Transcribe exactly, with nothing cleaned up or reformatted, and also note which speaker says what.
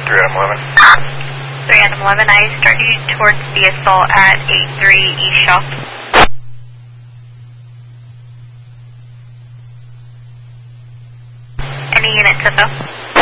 Speaker 1: three Adam eleven.
Speaker 2: three Adam eleven, I started you towards the assault at eight three East Shop. Any units at though?